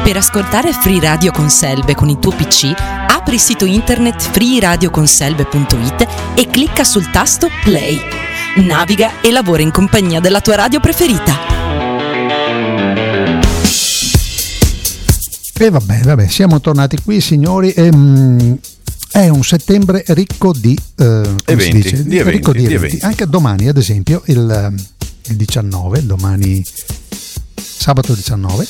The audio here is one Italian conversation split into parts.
Per ascoltare Free Radio con Selve con il tuo PC, apri il sito internet freeradioconselve.it e clicca sul tasto Play. Naviga e lavora in compagnia della tua radio preferita. E vabbè, siamo tornati qui, signori. È un settembre ricco di eventi. Anche domani, ad esempio, il 19, domani sabato 19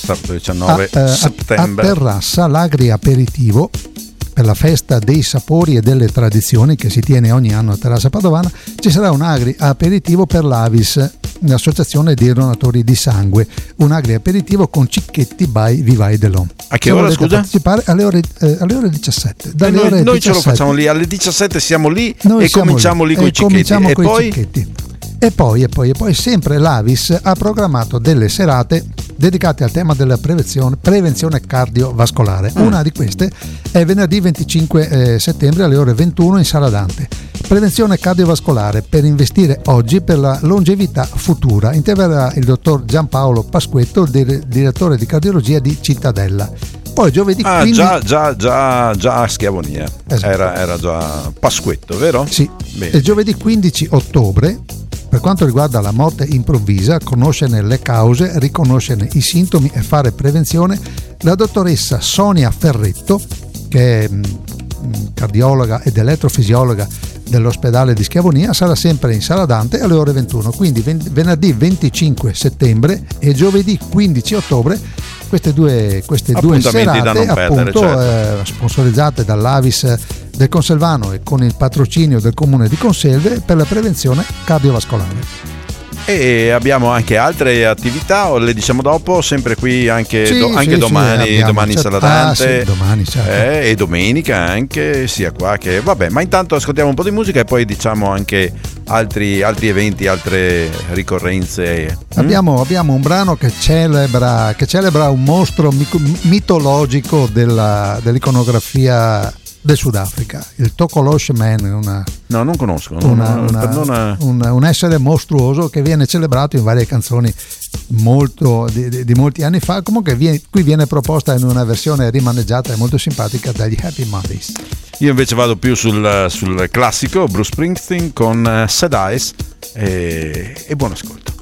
settembre, a Terrassa l'Agri Aperitivo per la festa dei sapori e delle tradizioni che si tiene ogni anno a Terrassa Padovana. Ci sarà un Agri Aperitivo per l'Avis, l'associazione dei donatori di sangue, un Agri Aperitivo con Cicchetti by Vivai Delon. A che ora, scusa? Partecipare alle ore 17. Noi ce lo facciamo lì, alle 17 siamo lì e cominciamo lì con i Cicchetti. E poi sempre l'Avis ha programmato delle serate dedicate al tema della prevenzione cardiovascolare. Una di queste è venerdì 25 settembre alle ore 21 in Sala Dante. Prevenzione cardiovascolare per investire oggi per la longevità futura. Interverrà il dottor Giampaolo Pasquetto, il direttore di cardiologia di Cittadella. Poi giovedì 15... già a Schiavonia. Esatto. Era già Pasquetto, vero? Sì. Bene. E giovedì 15 ottobre, per quanto riguarda la morte improvvisa, conoscerne le cause, riconoscerne i sintomi e fare prevenzione, la dottoressa Sonia Ferretto, che è cardiologa ed elettrofisiologa dell'ospedale di Schiavonia, sarà sempre in Sala Dante alle ore 21, quindi venerdì 25 settembre e giovedì 15 ottobre queste due serate da non perdere, appunto, certo. Sponsorizzate dall'Avis del Conselvano e con il patrocinio del comune di Conselve per la prevenzione cardiovascolare. E abbiamo anche altre attività, o le diciamo dopo, sempre qui anche domani in Sala Dante, domani, certo. E domenica anche, sia qua che vabbè, ma intanto ascoltiamo un po' di musica e poi diciamo anche altri eventi, altre ricorrenze. Abbiamo un brano che celebra un mostro mitologico dell'iconografia del Sudafrica, il Tokolosh Man. No, non conosco. Un essere mostruoso che viene celebrato in varie canzoni di molti anni fa. Comunque qui viene proposta in una versione rimaneggiata e molto simpatica dagli Happy Mondays. Io invece vado più sul classico Bruce Springsteen con Sad Eyes e buon ascolto.